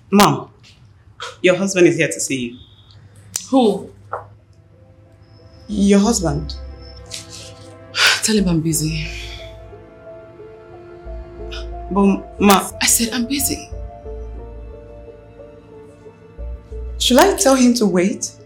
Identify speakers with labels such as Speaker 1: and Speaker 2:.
Speaker 1: Mom, your husband is here to see you.
Speaker 2: Who?
Speaker 1: Your husband.
Speaker 2: Tell him I'm busy.
Speaker 1: But Ma...
Speaker 2: I said I'm busy.
Speaker 1: Should I tell him to wait?